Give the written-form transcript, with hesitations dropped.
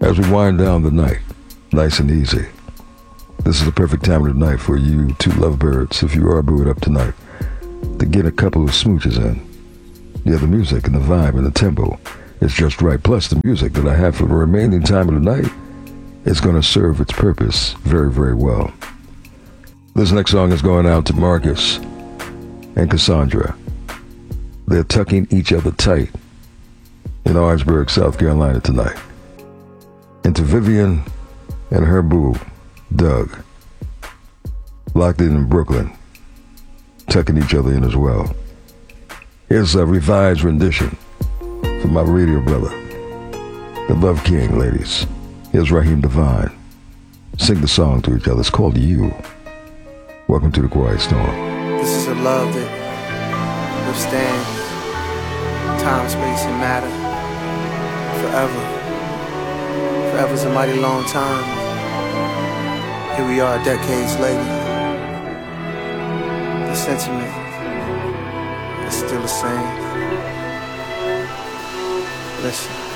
as we wind down the night, nice and easy. This is the perfect time of the night for you two lovebirds, if you are booed up tonight, to get a couple of smooches in. Yeah, the music and the vibe and the tempo is just right. Plus the music that I have for the remaining time of the night is going to serve its purpose very, very well. This next song is going out to Marcus and Cassandra. They're tucking each other tight in Orangeburg, South Carolina tonight. And to Vivian and her boo, Doug, locked in Brooklyn, tucking each other in as well. Here's a revised rendition from my radio brother, the Love King, ladies. Here's Raheem Devine. Sing the song to each other. It's called You. Welcome to the Quiet Storm. This is a love that withstands time, space, and matter forever. Forever's a mighty long time. Here we are decades later. The sentiment is still the same. Listen.